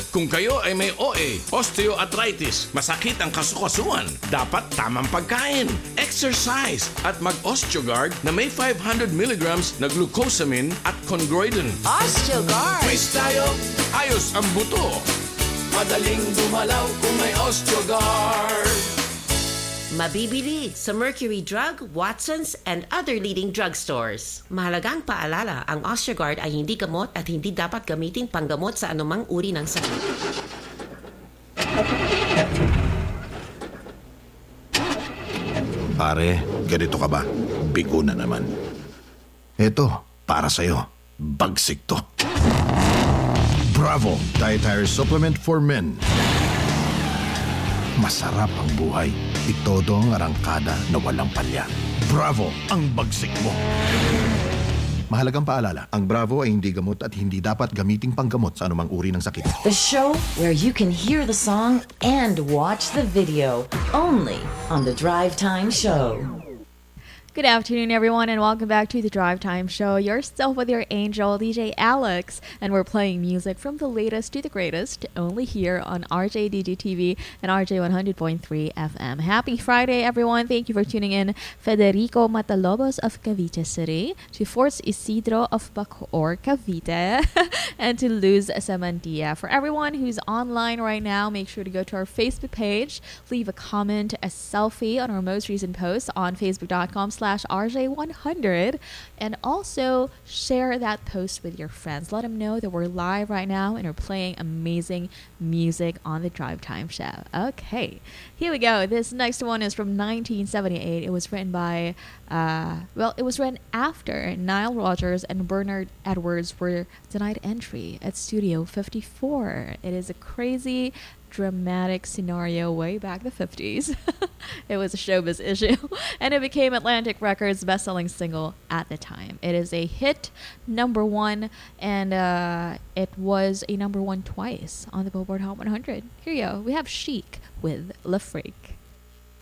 Kung kayo ay may OA, osteoarthritis, masakit ang kasukasuan, dapat tamang pagkain, exercise, at mag-Osteogard na may 500 milligrams na glucosamine at chondroitin. Osteogard! Face tayo, ayos ang buto. Madaling dumalaw kung may Osteogard. Mabibili sa Mercury Drug, Watson's, and other leading drugstores. Mahalagang paalala, ang Osteogard ay hindi gamot at hindi dapat gamitin panggamot sa anumang uri ng sakit. Pare, ganito ka ba? Bigo na naman. Eto, para sa'yo. Bagsik to. Bravo! Dietary Supplement for Men. Masarap ang buhay. Itodo ang arangkada na walang palya. Bravo! Ang bagsik mo. Mahalagang paalala, ang Bravo ay hindi gamot at hindi dapat gamiting panggamot sa anumang uri ng sakit. The show where you can hear the song and watch the video. Only on The Drive Time Show. Good afternoon, everyone, and welcome back to the Drive Time Show. You're still with your angel, DJ Alex, and we're playing music from the latest to the greatest, only here on RJDG TV and RJ 100.3 FM. Happy Friday, everyone. Thank you for tuning in. Federico Matalobos of Cavite City, to Force Isidro of Bacoor, Cavite, and to Luz Samantia. For everyone who's online right now, make sure to go to our Facebook page, leave a comment, a selfie on our most recent post on facebook.com/RJ100, and also share that post with your friends. Let them know that we're live right now and are playing amazing music on the Drive Time Show. Okay, here we go. This next one is from 1978. It was written by, it was written after Nile Rodgers and Bernard Edwards were denied entry at Studio 54. It is a crazy, dramatic scenario way back the 50s. It was a showbiz issue, and it became Atlantic Records' best-selling single at the time. It is a hit, #1, and it was a #1 twice on the Billboard Hot 100. Here you go. We have Chic with Le Freak.